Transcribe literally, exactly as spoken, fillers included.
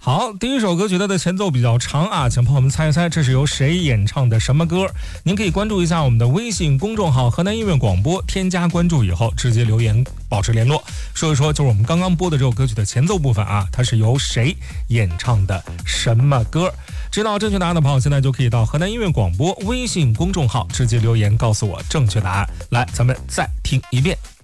好，第一首歌曲它的前奏比较长啊，请朋友们猜一猜这是由谁演唱的什么歌？您可以关注一下我们的微信公众号河南音乐广播，添加关注以后直接留言保持联络，说一说就是我们刚刚播的这首歌曲的前奏部分啊，它是由谁演唱的什么歌？知道正确答案的朋友现在就可以到河南音乐广播微信公众号直接留言告诉我正确答案。来，咱们再听一遍。